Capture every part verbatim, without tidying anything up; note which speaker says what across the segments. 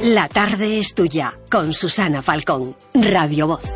Speaker 1: La tarde es tuya, con Susana Falcón, Radio Voz.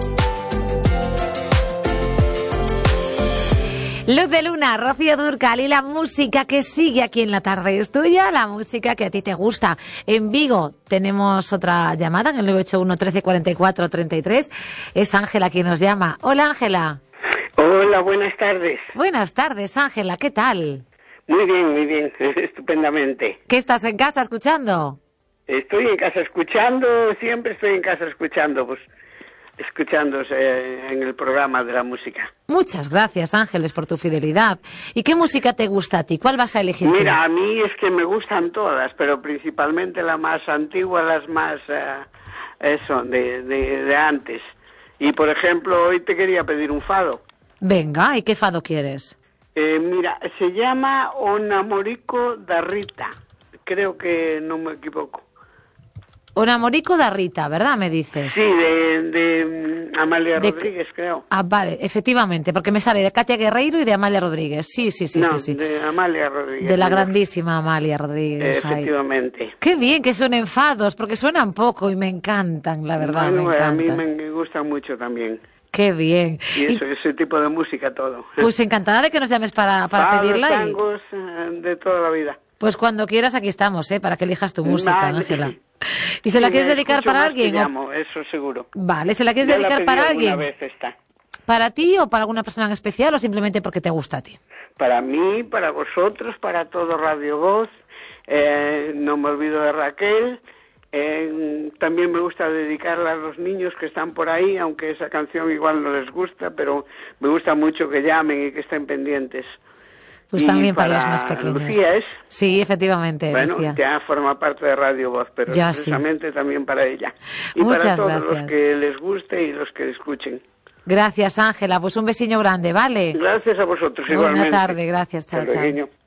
Speaker 2: Luz de Luna, Rocío Dúrcal y la música que sigue aquí en La tarde es tuya, la música que a ti te gusta. En Vigo tenemos otra llamada en el nueve ocho uno, trece, cuarenta y cuatro, treinta y tres. Es Ángela quien nos llama. Hola, Ángela.
Speaker 3: Hola, buenas tardes.
Speaker 2: Buenas tardes, Ángela, ¿qué tal?
Speaker 3: Muy bien, muy bien, estupendamente.
Speaker 2: ¿Qué estás en casa escuchando?
Speaker 3: Estoy en casa escuchando, siempre estoy en casa escuchando, pues, escuchando eh, en el programa de la música.
Speaker 2: Muchas gracias, Ángeles, por tu fidelidad. ¿Y qué música te gusta a ti? ¿Cuál vas a elegir?
Speaker 3: Mira,
Speaker 2: tú?
Speaker 3: a mí es que me gustan todas, pero principalmente la más antigua, las más, uh, eso, de, de, de antes. Y, por ejemplo, hoy te quería pedir un fado.
Speaker 2: Venga, ¿y qué fado quieres?
Speaker 3: Eh, mira, se llama O Namorico da Rita. Creo que no me equivoco.
Speaker 2: O Namorico da Rita, ¿verdad? Me dices.
Speaker 3: Sí, de, de um, Amalia
Speaker 2: de...
Speaker 3: Rodríguez, creo.
Speaker 2: Ah, vale, efectivamente, porque me sale de Katia Guerreiro y de Amalia Rodríguez. Sí, sí, sí,
Speaker 3: no,
Speaker 2: sí, sí.
Speaker 3: de Amalia Rodríguez.
Speaker 2: De la grandísima Amalia Rodríguez.
Speaker 3: Efectivamente.
Speaker 2: Ay. Qué bien que suenen fados, porque suenan poco y me encantan, la verdad,
Speaker 3: bueno,
Speaker 2: me encantan.
Speaker 3: A mí me gustan mucho también.
Speaker 2: Qué bien.
Speaker 3: Y eso, y... ese tipo de música, todo.
Speaker 2: Pues encantada de que nos llames para, para
Speaker 3: Fados,
Speaker 2: pedirla.
Speaker 3: tangos, y... de toda la vida.
Speaker 2: Pues cuando quieras aquí estamos, ¿eh? Para que elijas tu música,
Speaker 3: vale.
Speaker 2: Ángela. ¿Y se la
Speaker 3: sí,
Speaker 2: quieres dedicar para alguien?
Speaker 3: Te llamo, eso seguro.
Speaker 2: Vale, ¿se la quieres
Speaker 3: ya
Speaker 2: dedicar
Speaker 3: la
Speaker 2: para alguien?
Speaker 3: Vez esta.
Speaker 2: ¿Para ti o para alguna persona en especial o simplemente porque te gusta a ti?
Speaker 3: Para mí, para vosotros, para todo Radio Voz. Eh, no me olvido de Raquel. Eh, también me gusta dedicarla a los niños que están por ahí, aunque esa canción igual no les gusta, pero me gusta mucho que llamen y que estén pendientes.
Speaker 2: Pues y también para, para los más pequeños.
Speaker 3: Lucía es.
Speaker 2: Sí, efectivamente.
Speaker 3: Bueno,
Speaker 2: Lucía.
Speaker 3: ya forma parte de Radio Voz, pero
Speaker 2: ya
Speaker 3: precisamente
Speaker 2: sí.
Speaker 3: también para ella. Y
Speaker 2: Muchas
Speaker 3: para todos
Speaker 2: gracias.
Speaker 3: los que les guste y los que escuchen.
Speaker 2: Gracias, Ángela. Pues un besiño grande, ¿vale?
Speaker 3: Gracias a vosotros,
Speaker 2: Buena
Speaker 3: igualmente.
Speaker 2: tarde, gracias. Chao, chao.